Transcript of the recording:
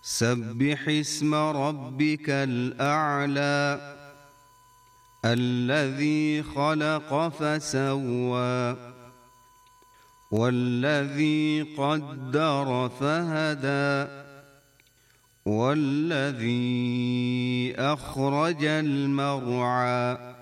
سبح اسم ربك الأعلى الذي خلق فسوى والذي قدر فهدى والذي أخرج المرعى